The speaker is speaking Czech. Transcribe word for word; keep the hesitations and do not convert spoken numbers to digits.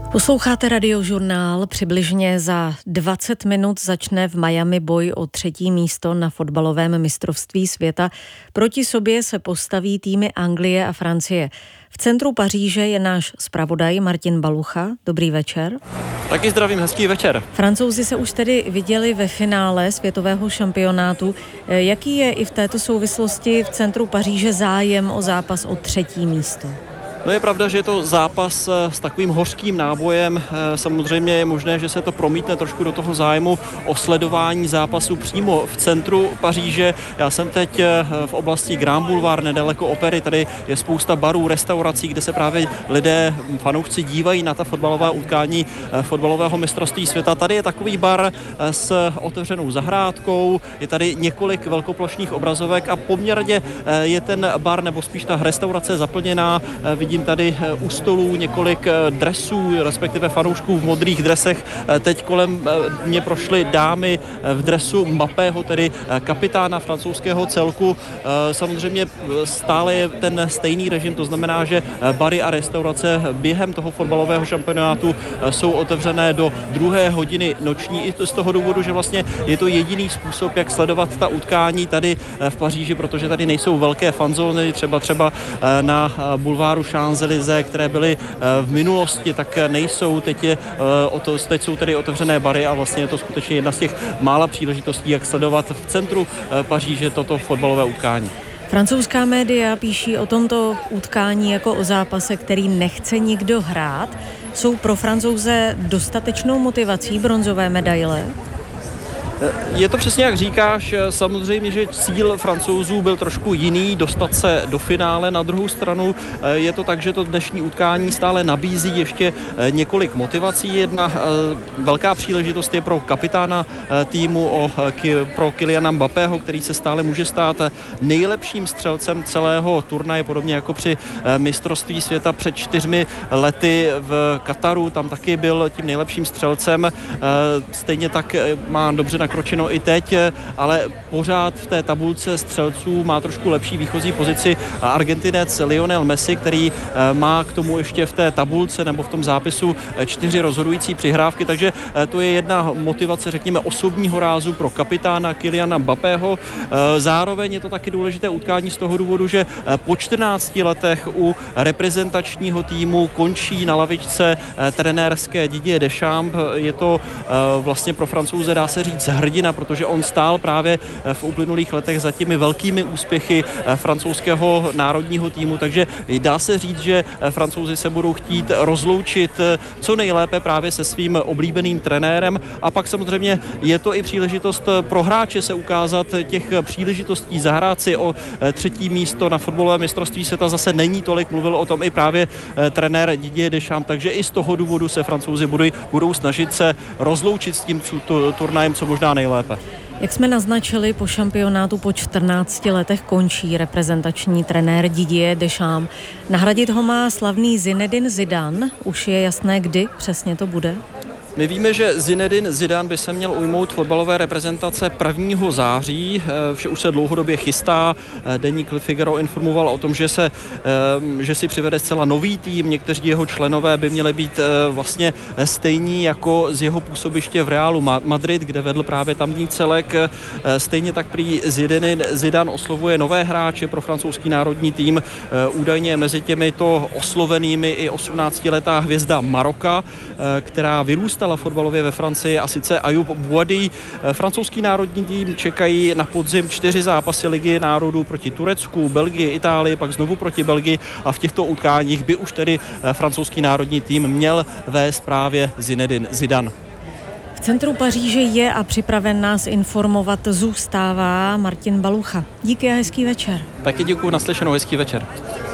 Posloucháte Radiožurnál. Přibližně za dvacet minut začne v Miami boj o třetí místo na fotbalovém mistrovství světa. Proti sobě se postaví týmy Anglie a Francie. V centru Paříže je náš zpravodaj Martin Balucha. Dobrý večer. Taky zdravím, hezký večer. Francouzi se už tedy viděli ve finále světového šampionátu. Jaký je i v této souvislosti v centru Paříže zájem o zápas o třetí místo? No je pravda, že je to zápas s takovým hořkým nábojem. Samozřejmě je možné, že se to promítne trošku do toho zájmu o sledování zápasu přímo v centru Paříže. Já jsem teď v oblasti Grand Boulevard, nedaleko opery. Tady je spousta barů, restaurací, kde se právě lidé, fanoušci dívají na ta fotbalová utkání fotbalového mistrovství světa. Tady je takový bar s otevřenou zahrádkou, je tady několik velkoplošných obrazovek a poměrně je ten bar, nebo spíš ta restaurace zaplněná. Vidím tady u stolů několik dresů, respektive fanoušků v modrých dresech. Teď kolem mě prošly dámy v dresu Mbappého, tedy kapitána francouzského celku. Samozřejmě stále je ten stejný režim, to znamená, že bary a restaurace během toho fotbalového šampionátu jsou otevřené do druhé hodiny noční. I z toho důvodu, že vlastně je to jediný způsob, jak sledovat ta utkání tady v Paříži, protože tady nejsou velké fanzóny, třeba třeba na bulváru Champs-Élysées, které byly v minulosti, tak nejsou. Teď, je, teď jsou tady otevřené bary a vlastně je to skutečně jedna z těch mála příležitostí, jak sledovat v centru Paříže toto fotbalové utkání. Francouzská média píší o tomto utkání jako o zápase, který nechce nikdo hrát. Jsou pro Francouze dostatečnou motivací bronzové medaile? Je to přesně jak říkáš, samozřejmě, že cíl Francouzů byl trošku jiný, dostat se do finále. Na druhou stranu je to tak, že to dnešní utkání stále nabízí ještě několik motivací. Jedna velká příležitost je pro kapitána týmu, pro Kyliana Mbappého, který se stále může stát nejlepším střelcem celého turnaje, podobně jako při mistrovství světa před čtyřmi lety v Kataru. Tam taky byl tím nejlepším střelcem. Stejně tak má dobře na kročeno i teď, ale pořád v té tabulce střelců má trošku lepší výchozí pozici Argentinec Lionel Messi, který má k tomu ještě v té tabulce nebo v tom zápisu čtyři rozhodující přihrávky, takže to je jedna motivace, řekněme, osobního rázu pro kapitána Kyliana Mbappého. Zároveň je to taky důležité utkání z toho důvodu, že po čtrnácti letech u reprezentačního týmu končí na lavičce trenérské Didier Deschamps. Je to vlastně pro Francouze, dá se říct, hrdina, protože on stál právě v uplynulých letech za těmi velkými úspěchy francouzského národního týmu, takže dá se říct, že Francouzi se budou chtít rozloučit co nejlépe právě se svým oblíbeným trenérem a pak samozřejmě je to i příležitost pro hráče se ukázat. Těch příležitostí zahrát si o třetí místo na fotbalovém mistrovství světa zase není tolik, mluvil o tom i právě trenér Didier Deschamps, takže i z toho důvodu se Francouzi budou, budou snažit se rozloučit s tím turnajem co možná nejlépe. Jak jsme naznačili, po šampionátu po čtrnácti letech končí reprezentační trenér Didier Deschamps. Nahradit ho má slavný Zinedine Zidane. Už je jasné, kdy přesně to bude? My víme, že Zinedine Zidane by se měl ujmout fotbalové reprezentace prvního září, vše už se dlouhodobě chystá. Deník Le Figaro informoval o tom, že, se, že si přivede zcela nový tým, někteří jeho členové by měli být vlastně stejní jako z jeho působiště v Realu Madrid, kde vedl právě tamní celek. Stejně tak prý Zinedine Zidane oslovuje nové hráče pro francouzský národní tým. Údajně mezi těmito oslovenými i osmnáctiletá hvězda Maroka, která vyrůstala fotbalově ve Francii, a sice Ayoub Bouadi. Francouzský národní tým čekají na podzim čtyři zápasy Ligy národů proti Turecku, Belgii, Itálii, pak znovu proti Belgii a v těchto utkáních by už tedy francouzský národní tým měl vést právě Zinedine Zidane. V centru Paříže je a připraven nás informovat zůstává Martin Balucha. Díky a hezký večer. Taky děkuji, naslyšenou, hezký večer.